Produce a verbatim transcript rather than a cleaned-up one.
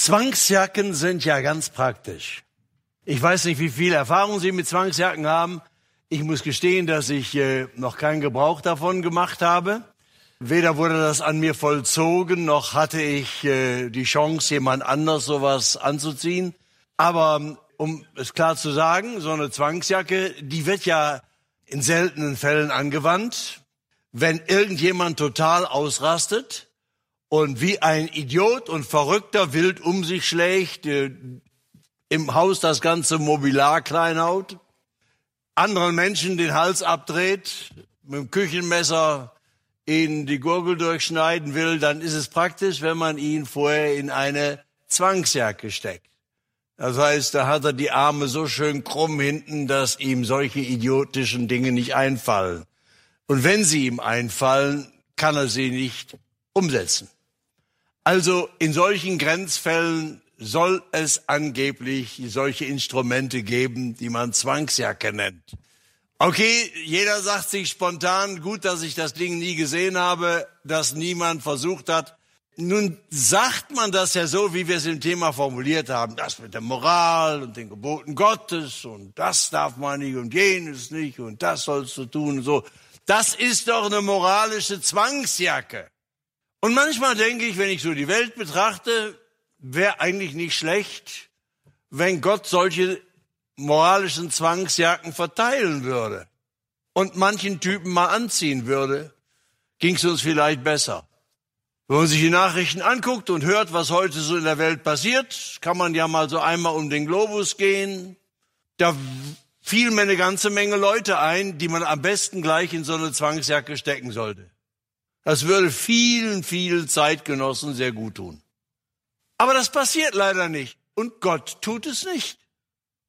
Zwangsjacken sind ja ganz praktisch. Ich weiß nicht, wie viel Erfahrung Sie mit Zwangsjacken haben. Ich muss gestehen, dass ich äh, noch keinen Gebrauch davon gemacht habe. Weder wurde das an mir vollzogen, noch hatte ich äh, die Chance, jemand anders sowas anzuziehen. Aber um es klar zu sagen, so eine Zwangsjacke, die wird ja in seltenen Fällen angewandt, wenn irgendjemand total ausrastet und wie ein Idiot und Verrückter wild um sich schlägt, äh, im Haus das ganze Mobiliar kleinhaut, anderen Menschen den Hals abdreht, mit dem Küchenmesser ihnen die Gurgel durchschneiden will, dann ist es praktisch, wenn man ihn vorher in eine Zwangsjacke steckt. Das heißt, da hat er die Arme so schön krumm hinten, dass ihm solche idiotischen Dinge nicht einfallen. Und wenn sie ihm einfallen, kann er sie nicht umsetzen. Also in solchen Grenzfällen soll es angeblich solche Instrumente geben, die man Zwangsjacke nennt. Okay, jeder sagt sich spontan, gut, dass ich das Ding nie gesehen habe, dass niemand versucht hat. Nun sagt man das ja so, wie wir es im Thema formuliert haben, das mit der Moral und den Geboten Gottes und das darf man nicht und jenes nicht und das sollst du tun und so. Das ist doch eine moralische Zwangsjacke. Und manchmal denke ich, wenn ich so die Welt betrachte, wäre eigentlich nicht schlecht, wenn Gott solche moralischen Zwangsjacken verteilen würde und manchen Typen mal anziehen würde, ging es uns vielleicht besser. Wenn man sich die Nachrichten anguckt und hört, was heute so in der Welt passiert, kann man ja mal so einmal um den Globus gehen. Da fiel mir eine ganze Menge Leute ein, die man am besten gleich in so eine Zwangsjacke stecken sollte. Das würde vielen, vielen Zeitgenossen sehr gut tun. Aber das passiert leider nicht. Und Gott tut es nicht.